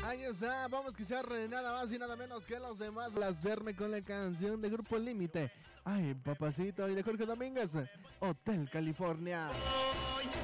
Ahí está, vamos a escuchar nada más y nada menos que los demás. Placerme con la canción de Grupo Límite. Ay, papacito, y de Jorge Domínguez, Hotel California.